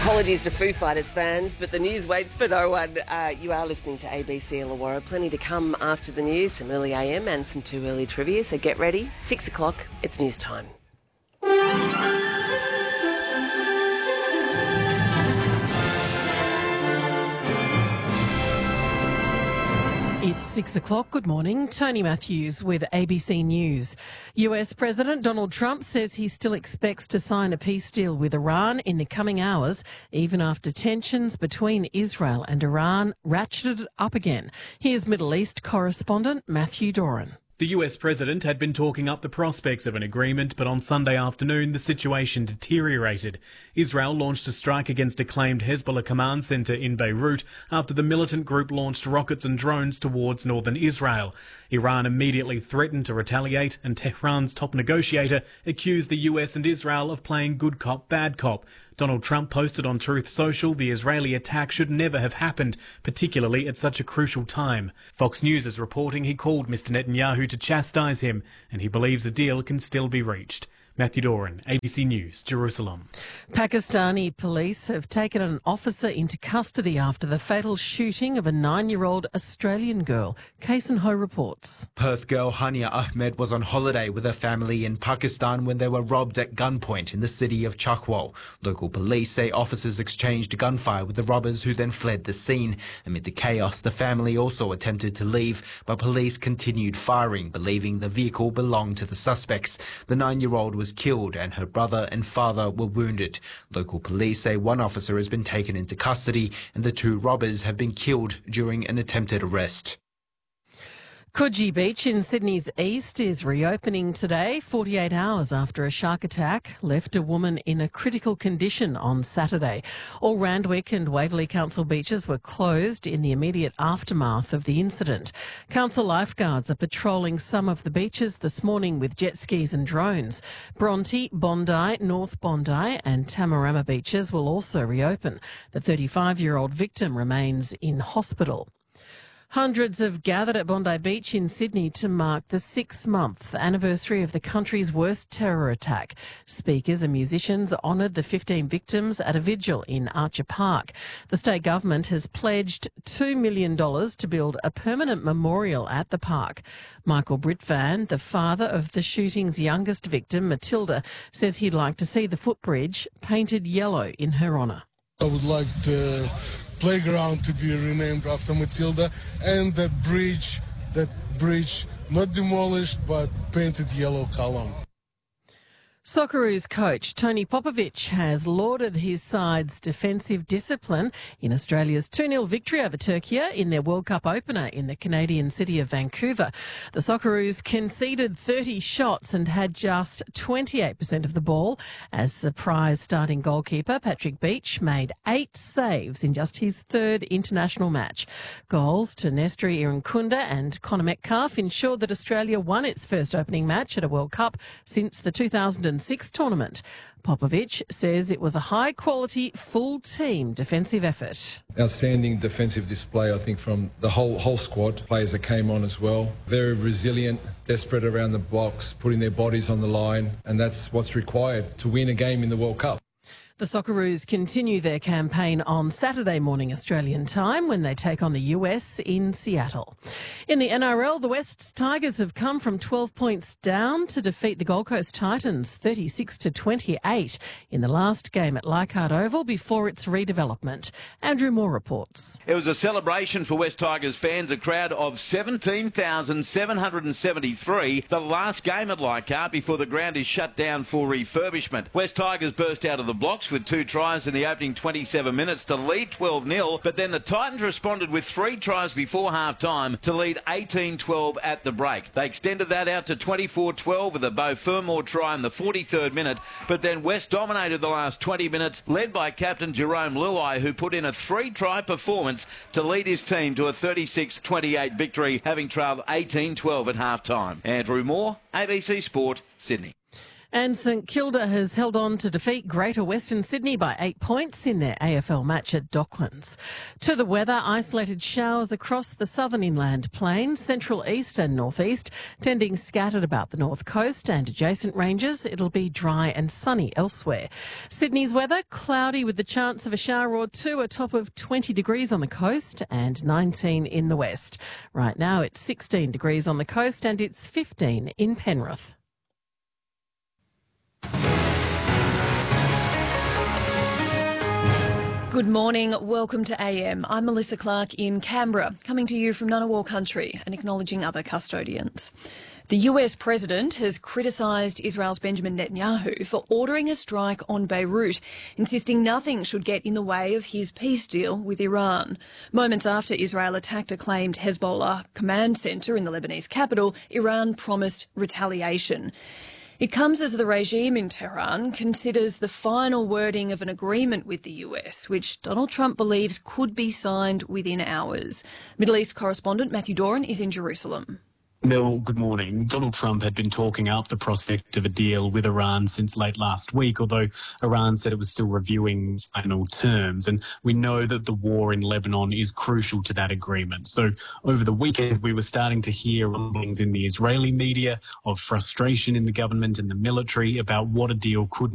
Apologies to Foo Fighters fans, but the news waits for no one. You are listening to ABC Illawarra. Plenty to come after the news, some early AM and some too early trivia, so get ready. 6 o'clock, it's news time. It's 6 o'clock. Good morning. Tony Matthews with ABC News. US President Donald Trump says he still expects to sign a peace deal with Iran in the coming hours, even after tensions between Israel and Iran ratcheted up again. Here's Middle East correspondent Matthew Doran. The US president had been talking up the prospects of an agreement, but on Sunday afternoon the situation deteriorated. Israel launched a strike against a claimed Hezbollah command centre in Beirut after the militant group launched rockets and drones towards northern Israel. Iran immediately threatened to retaliate, and Tehran's top negotiator accused the US and Israel of playing good cop, bad cop. Donald Trump posted on Truth Social the Israeli attack should never have happened, particularly at such a crucial time. Fox News is reporting he called Mr Netanyahu to chastise him, and he believes a deal can still be reached. Matthew Doran, ABC News, Jerusalem. Pakistani police have taken an officer into custody after the fatal shooting of a 9-year-old Australian girl. Kason Ho reports. Perth girl Hania Ahmed was on holiday with her family in Pakistan when they were robbed at gunpoint in the city of Chakwal. Local police say officers exchanged gunfire with the robbers, who then fled the scene. Amid the chaos, the family also attempted to leave, but police continued firing, believing the vehicle belonged to the suspects. The 9-year-old was killed and her brother and father were wounded. Local police say one officer has been taken into custody and the 2 robbers have been killed during an attempted arrest. Coogee Beach in Sydney's east is reopening today, 48 hours after a shark attack left a woman in a critical condition on Saturday. All Randwick and Waverley Council beaches were closed in the immediate aftermath of the incident. Council lifeguards are patrolling some of the beaches this morning with jet skis and drones. Bronte, Bondi, North Bondi and Tamarama beaches will also reopen. The 35-year-old victim remains in hospital. Hundreds have gathered at Bondi Beach in Sydney to mark the 6-month anniversary of the country's worst terror attack. Speakers and musicians honoured the 15 victims at a vigil in Archer Park. The state government has pledged $2 million to build a permanent memorial at the park. Michael Britvan, the father of the shooting's youngest victim, Matilda, says he'd like to see the footbridge painted yellow in her honour. I would like the playground to be renamed after Matilda, and that bridge not demolished but painted yellow column. Socceroos coach Tony Popovic has lauded his side's defensive discipline in Australia's 2-0 victory over Turkey in their World Cup opener in the Canadian city of Vancouver. The Socceroos conceded 30 shots and had just 28% of the ball as surprise starting goalkeeper Patrick Beach made 8 saves in just his 3rd international match. Goals to Nestri Irankunda and Connor Metcalfe ensured that Australia won its first opening match at a World Cup since the 2006 tournament. Popovic says it was a high-quality, full-team defensive effort. Outstanding defensive display, I think, from the whole squad. Players that came on as well. Very resilient, desperate around the blocks, putting their bodies on the line, and that's what's required to win a game in the World Cup. The Socceroos continue their campaign on Saturday morning Australian time when they take on the US in Seattle. In the NRL, the Wests Tigers have come from 12 points down to defeat the Gold Coast Titans 36-28 in the last game at Leichhardt Oval before its redevelopment. Andrew Moore reports. It was a celebration for West Tigers fans, a crowd of 17,773, the last game at Leichhardt before the ground is shut down for refurbishment. West Tigers burst out of the blocks with 2 tries in the opening 27 minutes to lead 12-0, but then the Titans responded with 3 tries before half-time to lead 18-12 at the break. They extended that out to 24-12 with a Beau Fermor try in the 43rd minute, but then West dominated the last 20 minutes, led by captain Jerome Luai, who put in a 3-try performance to lead his team to a 36-28 victory, having trailed 18-12 at half-time. Andrew Moore, ABC Sport, Sydney. And St Kilda has held on to defeat Greater Western Sydney by 8 points in their AFL match at Docklands. To the weather, isolated showers across the southern inland plains, central east and northeast, tending scattered about the north coast and adjacent ranges. It'll be dry and sunny elsewhere. Sydney's weather, cloudy with the chance of a shower or two, a top of 20 degrees on the coast and 19 in the west. Right now it's 16 degrees on the coast and it's 15 in Penrith. Good morning, welcome to AM. I'm Melissa Clark in Canberra, coming to you from Ngunnawal country and acknowledging other custodians. The US president has criticised Israel's Benjamin Netanyahu for ordering a strike on Beirut, insisting nothing should get in the way of his peace deal with Iran. Moments after Israel attacked a claimed Hezbollah command centre in the Lebanese capital, Iran promised retaliation. It comes as the regime in Tehran considers the final wording of an agreement with the US, which Donald Trump believes could be signed within hours. Middle East correspondent Matthew Doran is in Jerusalem. Mel, good morning. Donald Trump had been talking up the prospect of a deal with Iran since late last week, although Iran said it was still reviewing final terms. And we know that the war in Lebanon is crucial to that agreement. So over the weekend, we were starting to hear rumblings in the Israeli media of frustration in the government and the military about what a deal could